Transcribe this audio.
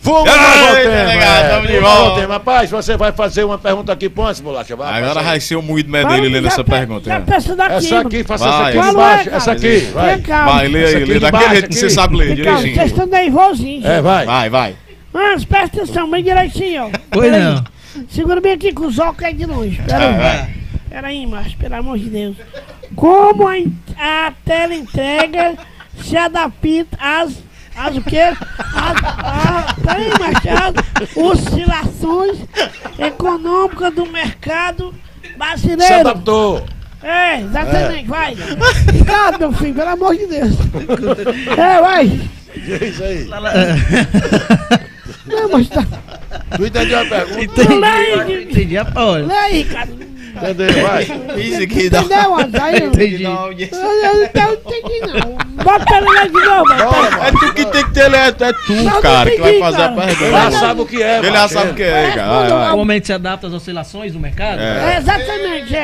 Vamos ao Delegado, tema. Rapaz, você vai fazer uma pergunta aqui, Ponce, Bolacha. Agora vai ser o moído dele lendo essa pergunta. Essa aqui, faça essa aqui Vai. de baixo. Essa aqui, vai. Vai, lê aí, lê daquele jeito que você sabe ler, direitinho. Vocês estão nervosinhos. Vai. Mas presta atenção, bem direitinho, ó. Pois não. Segura bem aqui com os óculos aí de longe. Pera aí, macho, pelo amor de Deus. Como a teleentrega se adapta às o quê? Peraí, macho, as oscilações econômicas do mercado brasileiro. Se adaptou. É, exatamente, vai. Cuidado, meu filho, pelo amor de Deus. Vai. É isso aí. Não, mas tá. Tu entendeu a pergunta? Entendi a porra. Lê aí, cara. Entendeu, vai. Isso aqui dá. Entendeu, André? Entendi. Eu não entendi, não. Bota ele lá de novo, É tu que tem que ter, é tu, cara, que vai fazer a Ele já pergunta. sabe o que é. Ele já sabe o que é, cara. Como a gente se adapta às oscilações do mercado? Exatamente,